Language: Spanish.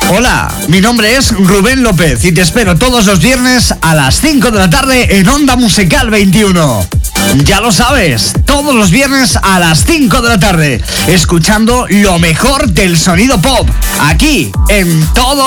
Hola, mi nombre es Rubén López y te espero todos los viernes a las 5 de la tarde en Onda Musical 21. Ya lo sabes, todos los viernes a las 5 de la tarde, escuchando lo mejor del sonido pop, aquí en todo